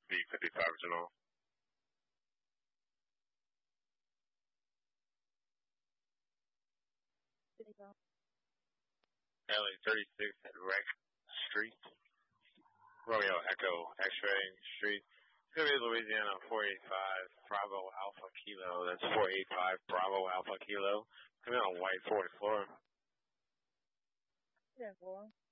V55 General. LA 36 at Rex Street. Romeo Echo X-Ray Street. It's going to be Louisiana 485 Bravo Alpha Kilo. That's 485 Bravo Alpha Kilo. Coming on a white 4th floor. Yeah, well.